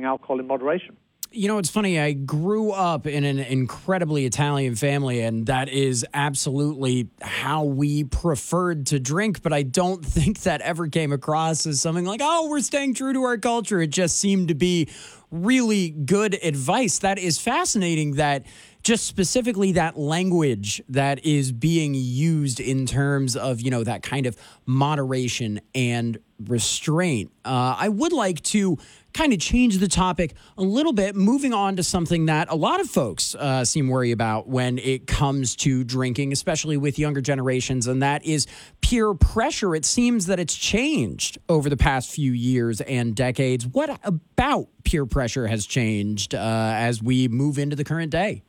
consuming alcohol in moderation. You know, it's funny. I grew up in an incredibly Italian family, and that is absolutely how we preferred to drink. But I don't think that ever came across as something like, oh, we're staying true to our culture. It just seemed to be really good advice. That is fascinating that just specifically that language that is being used in terms of, you know, that kind of moderation and restraint. I would like to kind of change the topic a little bit, moving on to something that a lot of folks seem worried about when it comes to drinking, especially with younger generations, and that is peer pressure. It seems that it's changed over the past few years and decades. What about peer pressure has changed as we move into the current day?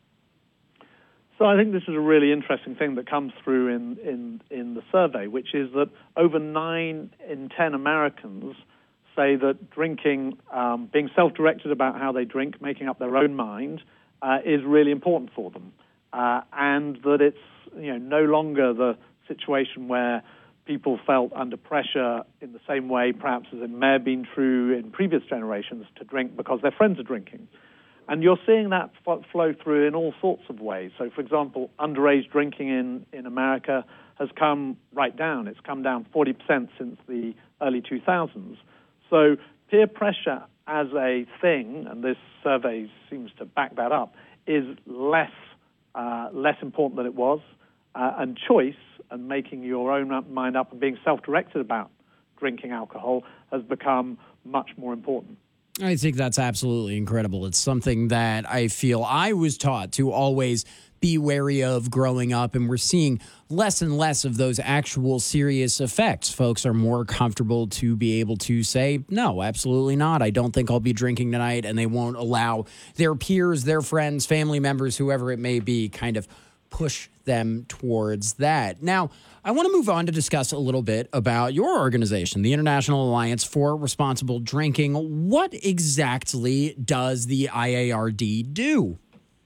So I think this is a really interesting thing that comes through in the survey, which is that over 9 in 10 Americans say that drinking, being self-directed about how they drink, making up their own mind, is really important for them, and that it's no longer the situation where people felt under pressure in the same way, perhaps as it may have been true in previous generations, to drink because their friends are drinking. And you're seeing that flow through in all sorts of ways. So, for example, underage drinking in America has come right down. It's come down 40% since the early 2000s. So peer pressure as a thing, and this survey seems to back that up, is less important than it was. And choice and making your own mind up and being self-directed about drinking alcohol has become much more important. I think that's absolutely incredible. It's something that I feel I was taught to always be wary of growing up, and we're seeing less and less of those actual serious effects. Folks are more comfortable to be able to say, no, absolutely not. I don't think I'll be drinking tonight, and they won't allow their peers, their friends, family members, whoever it may be, kind of push them towards that. Now, I want to move on to discuss a little bit about your organization, the International Alliance for Responsible Drinking. What exactly does the IARD do?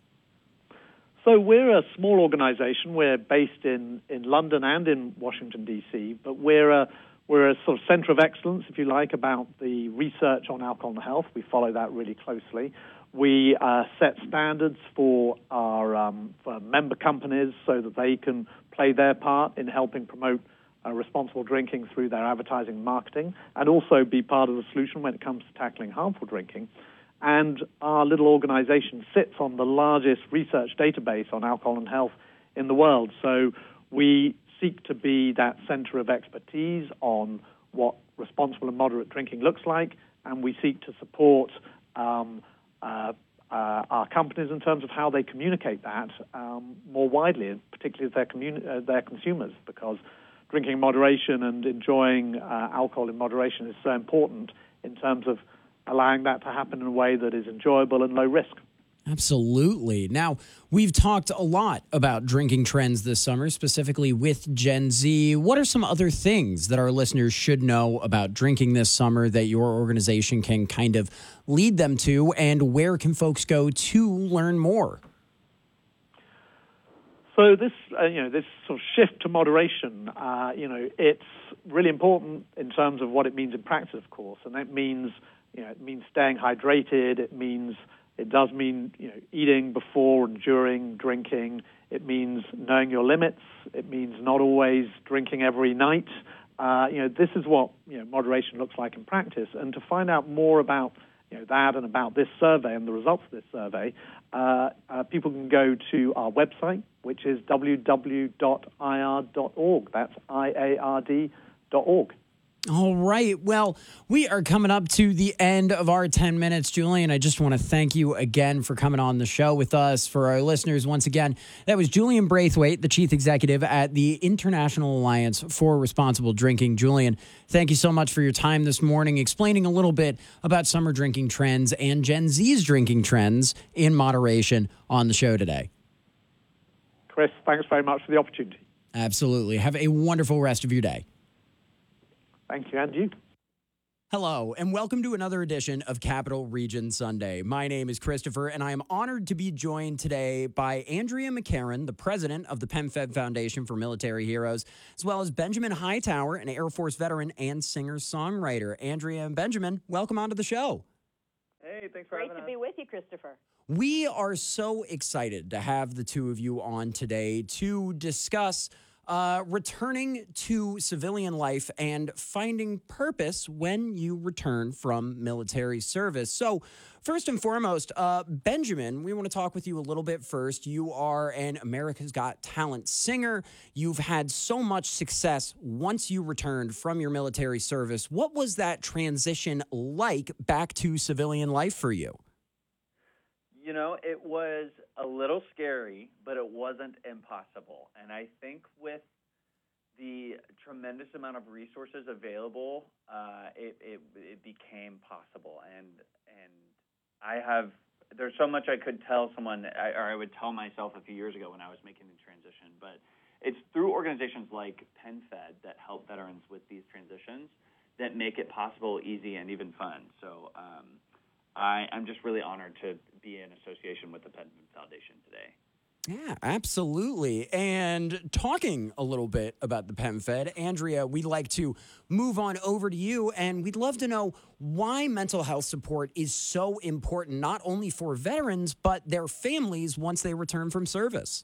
So we're a small organization. We're based in London and in Washington, D.C., but we're a sort of center of excellence, if you like, about the research on alcohol and health. We follow that really closely. We set standards for our for member companies so that they can play their part in helping promote responsible drinking through their advertising and marketing, and also be part of the solution when it comes to tackling harmful drinking. And our little organization sits on the largest research database on alcohol and health in the world. So we seek to be that center of expertise on what responsible and moderate drinking looks like, and we seek to support our companies in terms of how they communicate that more widely, and particularly with their consumers, because drinking in moderation and enjoying alcohol in moderation is so important in terms of allowing that to happen in a way that is enjoyable and low risk. Absolutely. Now, we've talked a lot about drinking trends this summer, specifically with Gen Z. What are some other things that our listeners should know about drinking this summer that your organization can kind of lead them to, and where can folks go to learn more? So this sort of shift to moderation, it's really important in terms of what it means in practice, of course, and that means, it means staying hydrated. It does mean eating before and during drinking. It means knowing your limits. It means not always drinking every night. This is what moderation looks like in practice. And to find out more about that and about this survey and the results of this survey, people can go to our website, which is www.iard.org. That's IARD.org. All right. Well, we are coming up to the end of our 10 minutes, Julian. I just want to thank you again for coming on the show with us. For our listeners, once again, that was Julian Braithwaite, the Chief Executive at the International Alliance for Responsible Drinking. Julian, thank you so much for your time this morning, explaining a little bit about summer drinking trends and Gen Z's drinking trends in moderation on the show today. Chris, thanks very much for the opportunity. Absolutely. Have a wonderful rest of your day. Thank you, and you. Hello, and welcome to another edition of Capital Region Sunday. My name is Christopher, and I am honored to be joined today by Andrea McCarran, the president of the PEMFED Foundation for Military Heroes, as well as Benjamin Hightower, an Air Force veteran and singer-songwriter. Andrea and Benjamin, welcome onto the show. Hey, thanks for Great having to us. be with you, Christopher. We are so excited to have the two of you on today to discuss returning to civilian life and finding purpose when you return from military service. So, first and foremost, Benjamin, we want to talk with you a little bit first. You are an America's Got Talent singer. You've had so much success once you returned from your military service. What was that transition like back to civilian life for you? You know, it was a little scary, but it wasn't impossible. And I think with the tremendous amount of resources available, it became possible. And there's so much I could tell someone, or I would tell myself a few years ago when I was making the transition. But it's through organizations like PenFed that help veterans with these transitions that make it possible, easy, and even fun. So, I'm just really honored to be in association with the PenFed Foundation today. Yeah, absolutely. And talking a little bit about the PenFed, Andrea, we'd like to move on over to you, and we'd love to know why mental health support is so important, not only for veterans, but their families once they return from service.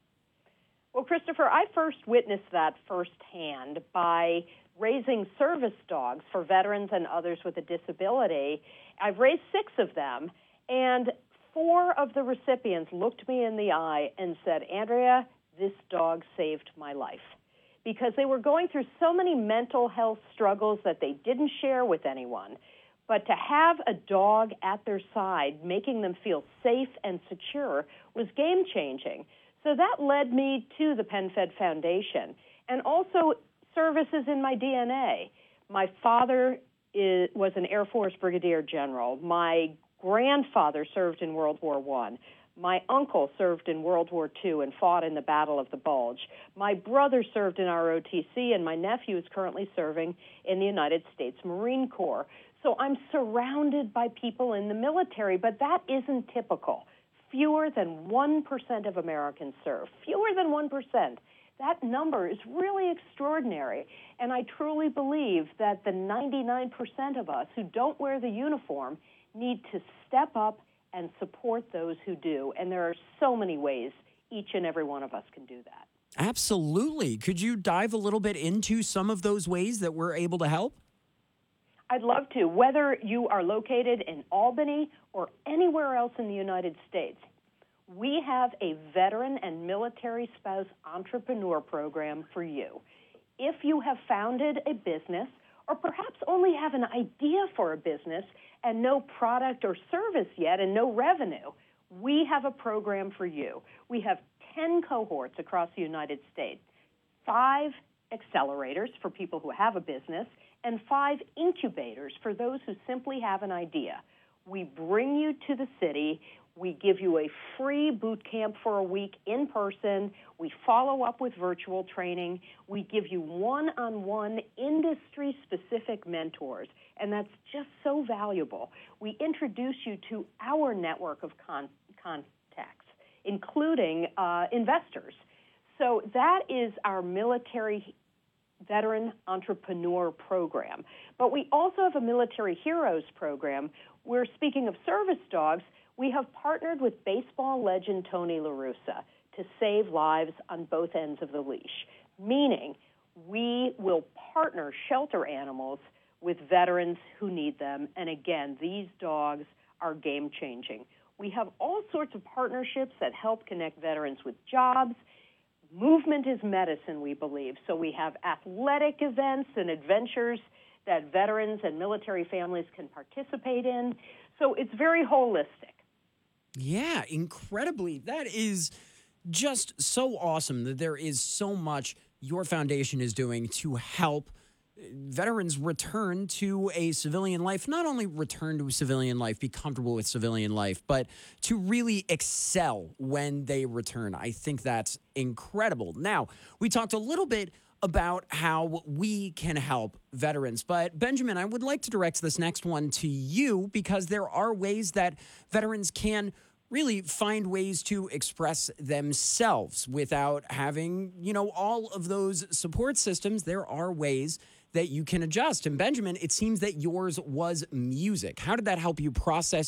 Well, Christopher, I first witnessed that firsthand by raising service dogs for veterans and others with a disability. I've raised 6 of them, and 4 of the recipients looked me in the eye and said, Andrea, this dog saved my life. Because they were going through so many mental health struggles that they didn't share with anyone. But to have a dog at their side, making them feel safe and secure, was game-changing. So that led me to the PenFed Foundation. And also, service is in my DNA. My father was an Air Force Brigadier General. My grandfather served in World War I. My uncle served in World War II and fought in the Battle of the Bulge. My brother served in ROTC, and my nephew is currently serving in the United States Marine Corps. So I'm surrounded by people in the military, but that isn't typical. Fewer than 1% of Americans serve. Fewer than 1%. That number is really extraordinary, and I truly believe that the 99% of us who don't wear the uniform need to step up and support those who do, and there are so many ways each and every one of us can do that. Absolutely. Could you dive a little bit into some of those ways that we're able to help? I'd love to. Whether you are located in Albany or anywhere else in the United States, we have a veteran and military spouse entrepreneur program for you. If you have founded a business or perhaps only have an idea for a business and no product or service yet and no revenue, we have a program for you. We have 10 cohorts across the United States, 5 accelerators for people who have a business, and 5 incubators for those who simply have an idea. We bring you to the city. We give you a free boot camp for a week in person. We follow up with virtual training. We give you one-on-one industry-specific mentors, and that's just so valuable. We introduce you to our network of contacts, including investors. So that is our military veteran entrepreneur program. But we also have a military heroes program where, speaking of service dogs, we have partnered with baseball legend Tony La Russa to save lives on both ends of the leash, meaning we will partner shelter animals with veterans who need them. And again, these dogs are game-changing. We have all sorts of partnerships that help connect veterans with jobs. Movement is medicine, we believe. So we have athletic events and adventures that veterans and military families can participate in. So it's very holistic. Yeah, incredibly. That is just so awesome that there is so much your foundation is doing to help veterans return to a civilian life, not only return to a civilian life, be comfortable with civilian life, but to really excel when they return. I think that's incredible. Now, we talked a little bit about how we can help veterans, but Benjamin, I would like to direct this next one to you because there are ways that veterans can really find ways to express themselves without having, all of those support systems. There are ways that you can adjust. And Benjamin, it seems that yours was music. How did that help you process